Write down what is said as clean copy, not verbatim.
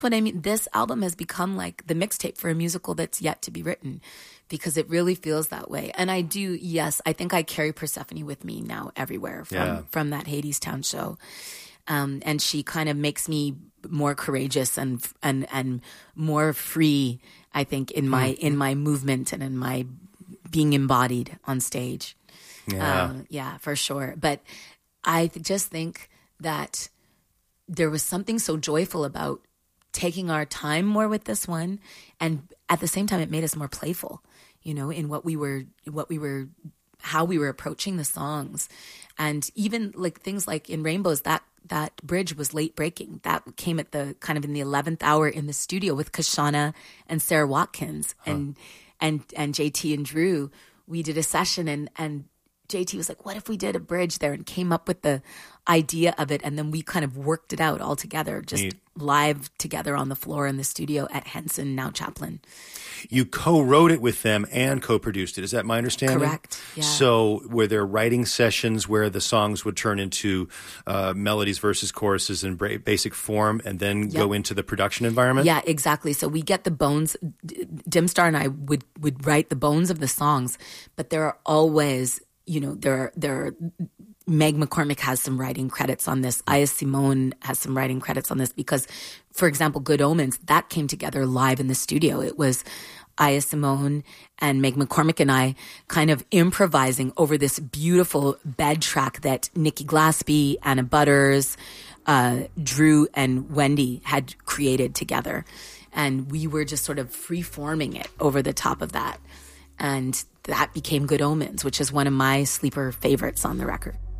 But I mean, this album has become like the mixtape for a musical that's yet to be written, because it really feels that way. And I do, yes, I think I carry Persephone with me now everywhere from that Hadestown show. And she kind of makes me more courageous and more free, I think, in my movement and in my being embodied on stage. Yeah, for sure. But I just think that there was something so joyful about taking our time more with this one, and at the same time it made us more playful, you know, in how we were approaching the songs. And even like things like in Rainbows, that bridge was late breaking. That came at the kind of in the 11th hour in the studio with Kashana and Sarah Watkins and JT and Drew. We did a session and JT was like, what if we did a bridge there, and came up with the idea of it. And then we kind of worked it out all together, just live together on the floor in the studio at Henson, now Chaplin. You co-wrote it with them and co-produced it. Is that my understanding? Correct. Yeah. So were there writing sessions where the songs would turn into melodies, verses, choruses in basic form, and then go into the production environment? Yeah, exactly. So we get the bones. Dimstar and I would write the bones of the songs, but there are always, you know, there are Meg McCormick has some writing credits on this. Aya Simone has some writing credits on this because, for example, Good Omens, that came together live in the studio. It was Aya Simone and Meg McCormick and I kind of improvising over this beautiful bed track that Nikki Glaspie, Anna Butters, Drew and Wendy had created together. And we were just sort of free-forming it over the top of that. And that became Good Omens, which is one of my sleeper favorites on the record.